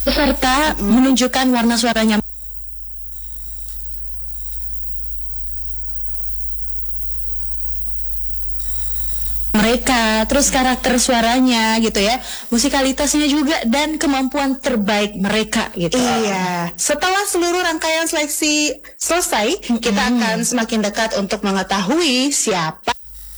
Peserta menunjukkan warna suaranya mereka, terus karakter suaranya gitu ya, musikalitasnya juga, dan kemampuan terbaik mereka gitu. Iya, setelah seluruh rangkaian seleksi selesai, kita akan semakin dekat untuk mengetahui siapa.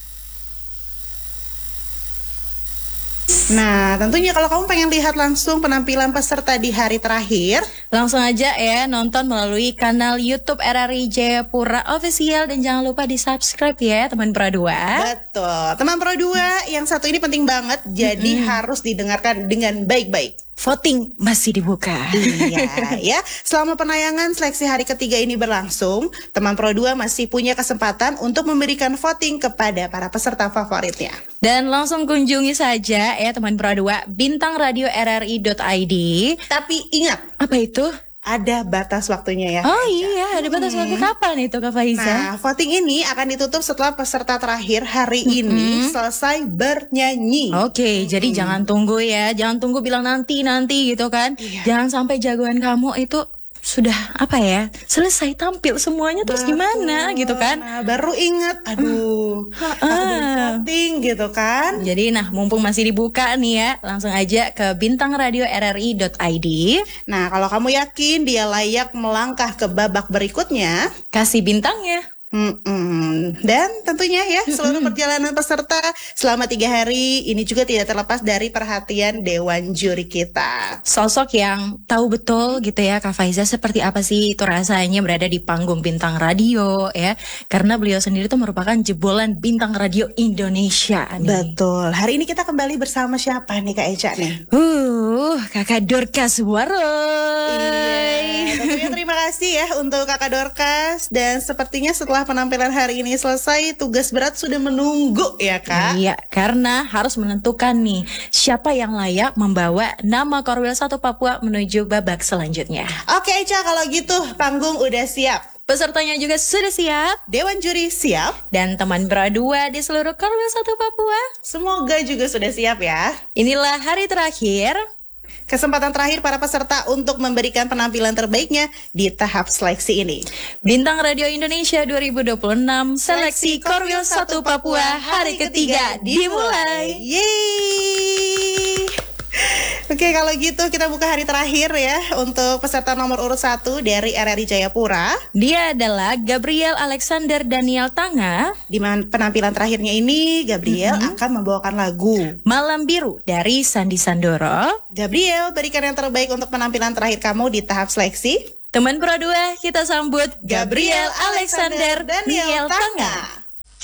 Nah, tentunya kalau kamu pengen lihat langsung penampilan peserta di hari terakhir, Langsung aja ya nonton melalui kanal YouTube RRI Jayapura Official, dan jangan lupa di subscribe ya teman Pro 2. betul. Teman Pro 2 yang satu ini penting banget, jadi harus didengarkan dengan baik-baik. Voting masih dibuka. Iya ya, selama penayangan seleksi hari ketiga ini berlangsung, teman Pro 2 masih punya kesempatan untuk memberikan voting kepada para peserta favoritnya. Dan langsung kunjungi saja ya teman Pro 2 bintangradioRRI.id. Tapi ingat, Apa itu? ada batas waktunya ya. Oh iya, ada batas waktu kapan itu Kak Faiza? Nah, voting ini akan ditutup setelah peserta terakhir hari ini selesai bernyanyi. Oke, jadi jangan tunggu ya, jangan tunggu bilang nanti gitu kan. Iya. Jangan sampai jagoan kamu itu sudah selesai tampil semuanya, terus gimana gitu kan. Nah, baru ingat, aduh, aku belum voting gitu kan. Jadi mumpung masih dibuka nih ya, langsung aja ke bintangradioRRI.id. Nah, kalau kamu yakin dia layak melangkah ke babak berikutnya, Kasih bintangnya. dan tentunya ya seluruh perjalanan peserta selama 3 hari ini juga tidak terlepas dari perhatian Dewan Juri kita. Sosok yang tahu betul gitu ya Kak Faiza, seperti apa sih itu rasanya berada di panggung bintang radio ya. Karena beliau sendiri tuh merupakan jebolan bintang radio Indonesia nih. Betul. Hari ini kita kembali bersama siapa nih Kak Eca nih? Kakak Dorcas Waroy. Tentunya terima kasih ya untuk Kakak Dorcas, dan sepertinya setelah penampilan hari ini selesai, tugas berat sudah menunggu ya Kak. Iya, karena harus menentukan nih siapa yang layak membawa nama Korwil 1 Papua menuju babak selanjutnya. Oke Eca, kalau gitu panggung udah siap, Pesertanya juga sudah siap, Dewan Juri siap, dan teman Pro 2 di seluruh Korwil 1 Papua. semoga juga sudah siap ya. Inilah hari terakhir. Kesempatan terakhir para peserta untuk memberikan penampilan terbaiknya di tahap seleksi ini. Bintang Radio Indonesia 2026 Seleksi Korwil 1 Papua hari ketiga dimulai. Yeay. Oke, kalau gitu kita buka hari terakhir ya untuk peserta nomor urut 1 dari RRI Jayapura. Dia adalah Gabriel Alexander Daniel Tanga. Di mana penampilan terakhirnya ini Gabriel akan membawakan lagu Malam Biru dari Sandi Sandoro. Gabriel, berikan yang terbaik untuk penampilan terakhir kamu di tahap seleksi. Teman Pro 2, kita sambut Gabriel Alexander Daniel Tanga.